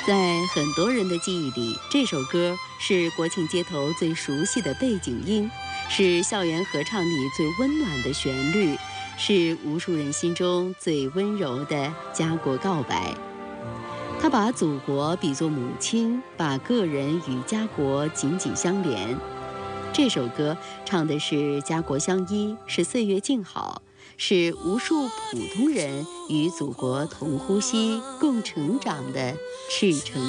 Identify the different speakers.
Speaker 1: 在很多人的记忆里，这首歌是国庆街头最熟悉的背景音，是校园合唱里最温暖的旋律，是无数人心中最温柔的家国告白。他把祖国比作母亲，把个人与家国紧紧相连。这首歌唱的是家国相依，是岁月静好，是无数普通人与祖国同呼吸、共成长的赤诚